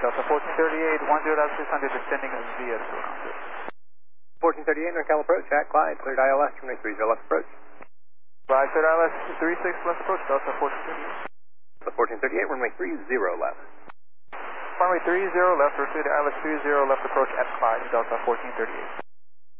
Delta 1438, 10.600, descending via Toronto. 1438, NorCal approach at Clyde, cleared ILS, runway 30 left approach. Clyde, cleared ILS 36 left approach, Delta 1438. The 1438, runway 30 left. Runway 30 left, proceed to ILS 30 left approach at Clyde, Delta 1438.